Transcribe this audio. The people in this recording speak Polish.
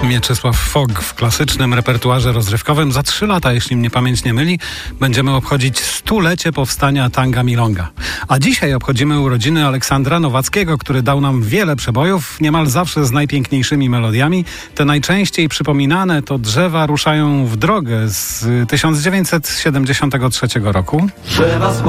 Mieczysław Fogg w klasycznym repertuarze rozrywkowym. Za 3 lata, jeśli mnie pamięć nie myli, będziemy obchodzić 100-lecie powstania tanga milonga. A dzisiaj obchodzimy urodziny Aleksandra Nowackiego, który dał nam wiele przebojów, niemal zawsze z najpiękniejszymi melodiami. Te najczęściej przypominane to Drzewa ruszają w drogę z 1973 roku.